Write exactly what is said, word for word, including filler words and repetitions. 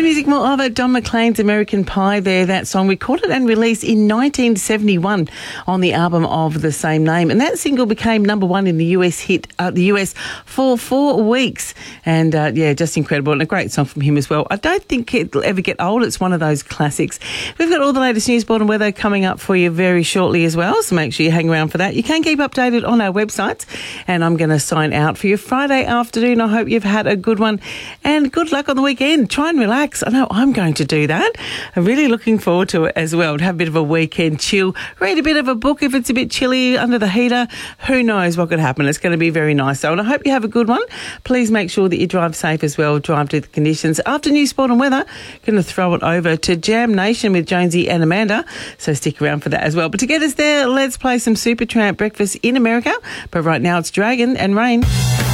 music, more of it. Don McLean's American Pie there, that song. Recorded and released in nineteen seventy-one on the album of the same name. And that single became number one in the U S hit, uh, the U S for four weeks. And, uh, yeah, just incredible. And a great song from him as well. I don't think it'll ever get old. It's one of those classics. We've got all the latest news, sport and weather coming up for you very shortly as well. So make sure you hang around for that. You can keep updated on our websites. And I'm going to sign out for you Friday afternoon. I hope you've had a good one. And good luck on the weekend. Try and relax. I know I'm going to do that. I'm really looking forward to it as well, to have a bit of a weekend chill, read a bit of a book if it's a bit chilly under the heater. Who knows what could happen. It's going to be very nice. So, and I hope you have a good one. Please make sure that you drive safe as well, drive to the conditions. After news, sport and weather, going to throw it over to Jam Nation with Jonesy and Amanda. So stick around for that as well. But to get us there, let's play some Supertramp Breakfast in America. But right now it's Dragon and Rain.